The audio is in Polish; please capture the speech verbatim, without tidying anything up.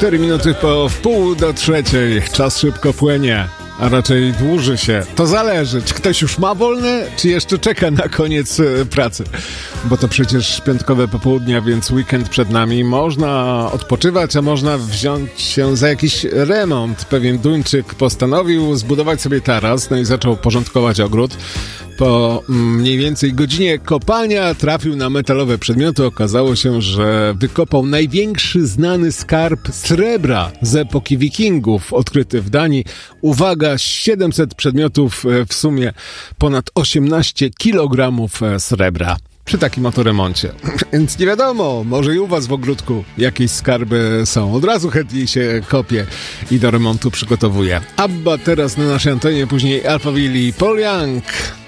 cztery minuty po wpół do trzeciej. Czas szybko płynie, a raczej dłuży się. To zależy, czy ktoś już ma wolne, czy jeszcze czeka na koniec pracy. Bo to przecież piątkowe popołudnia, więc weekend przed nami. Można odpoczywać, a można wziąć się za jakiś remont. Pewien Duńczyk postanowił zbudować sobie taras, no i zaczął porządkować ogród. Po mniej więcej godzinie kopania trafił na metalowe przedmioty. Okazało się, że wykopał największy znany skarb srebra z epoki wikingów, odkryty w Danii. Uwaga, siedemset przedmiotów, w sumie ponad osiemnaście kilogramów srebra. Przy takim oto remoncie. Więc nie wiadomo, może i u was w ogródku jakieś skarby są. Od razu chętnie się kopie i do remontu przygotowuje. Abba teraz na naszej antenie, później Alphaville i Paul Young.